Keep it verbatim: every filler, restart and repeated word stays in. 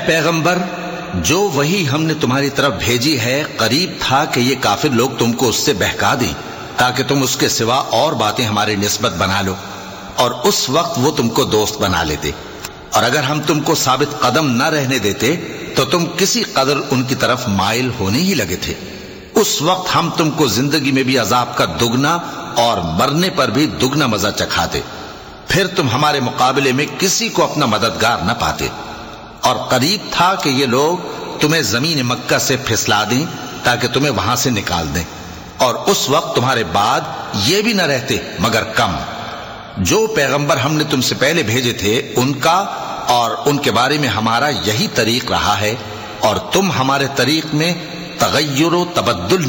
पैगंबर, जो वही हमने तुम्हारी तरफ भेजी है, करीब था कि ये काफिर लोग तुमको उससे बहका दें ताकि तुम उसके सिवा और बातें हमारी निस्बत बना लो, और उस वक्त वो तुमको दोस्त बना लेते। और अगर हम तुमको साबित कदम न रहने देते तो तुम किसी कदर उनकी तरफ माइल होने ही लगे थे। उस वक्त हम तुमको जिंदगी में भी अजाब का दुगना और मरने पर भी दुगना मजा चखाते, फिर तुम हमारे मुकाबले में किसी को अपना मददगार न पाते। और करीब था कि ये लोग तुम्हें जमीन मक्का से फिसला दें ताकि तुम्हें वहां से निकाल दें, और उस वक्त तुम्हारे बाद ये भी न रहते मगर कम। जो पैगंबर हमने तुमसे पहले भेजे थे उनका और उनके बारे में हमारा यही तरीक रहा है, और तुम हमारे तरीक में तगय्युर तबद्दुल